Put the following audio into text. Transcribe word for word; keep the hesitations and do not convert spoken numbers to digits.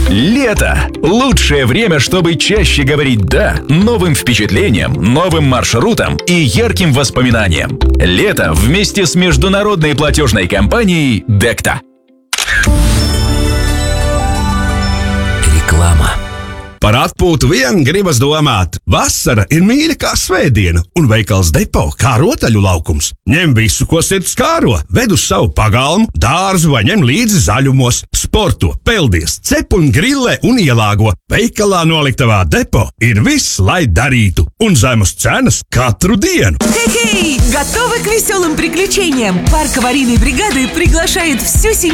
Лето – лучшее время, чтобы чаще говорить «да» новым впечатлениям, новым маршрутам и ярким воспоминаниям. Лето вместе с международной платежной компанией «Декта». Реклама. Par atpūtu vien gribas domāt. Vasara ir mīļa kā svētdiena, un veikals Depo kā rotaļu laukums. Ņem visu, ko sirds kāro, ved uz savu pagalmu, dārzu vai ņem līdzi zaļumos. Sporto, peldies, cep un grillē un ielāgo. Veikalā noliktavā Depo ir viss, lai darītu, un zemes cenas katru диenu. Хей-хей! Готовы к веселым приключениям? Парк аварийной бригады приглашает всю семью